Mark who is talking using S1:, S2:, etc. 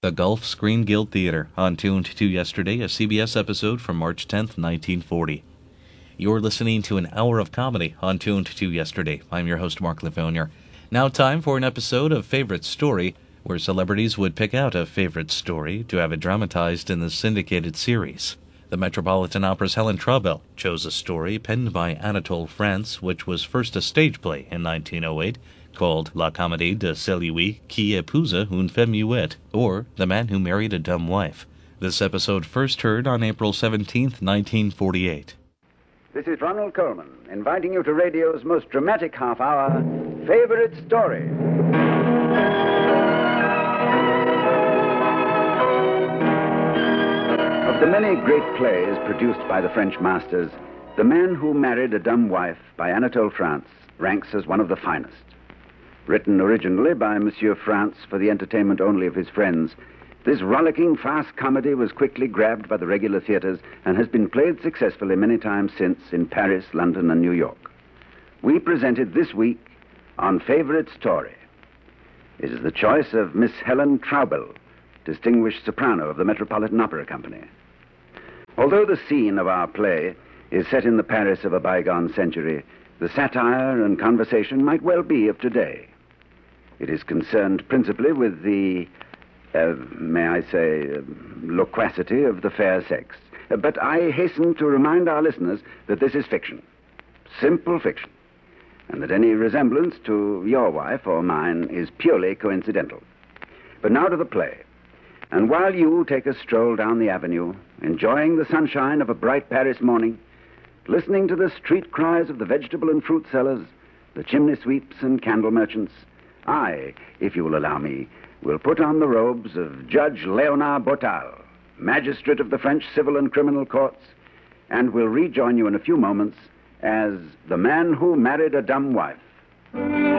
S1: The Gulf Screen Guild Theater, on Tuned to Yesterday, a CBS episode from March 10th, 1940. You're listening to an hour of comedy on Tuned to Yesterday. I'm your host, Mark Livonier. Now time for an episode of Favorite Story, where celebrities would pick out a favorite story to have it dramatized in the syndicated series. The Metropolitan Opera's Helen Traubel chose a story penned by Anatole France, which was first a stage play in 1908, called La Comédie de celui qui épousa une femme muette, or The Man Who Married a Dumb Wife. This episode first heard on April 17, 1948.
S2: This is Ronald Coleman, inviting you to radio's most dramatic half-hour, Favorite Story. Of the many great plays produced by the French masters, The Man Who Married a Dumb Wife by Anatole France ranks as one of the finest. Written originally by Monsieur France for the entertainment only of his friends, this rollicking fast comedy was quickly grabbed by the regular theaters and has been played successfully many times since in Paris, London, and New York. We present it this week on Favorite Story. It is the choice of Miss Helen Traubel, distinguished soprano of the Metropolitan Opera Company. Although the scene of our play is set in the Paris of a bygone century, the satire and conversation might well be of today. It is concerned principally with the, loquacity of the fair sex. But I hasten to remind our listeners that this is fiction, simple fiction, and that any resemblance to your wife or mine is purely coincidental. But now to the play. And while you take a stroll down the avenue, enjoying the sunshine of a bright Paris morning, listening to the street cries of the vegetable and fruit sellers, the chimney sweeps and candle merchants, I, if you will allow me, will put on the robes of Judge Léonard Botal, magistrate of the French civil and criminal courts, and will rejoin you in a few moments as The Man Who Married a Dumb Wife.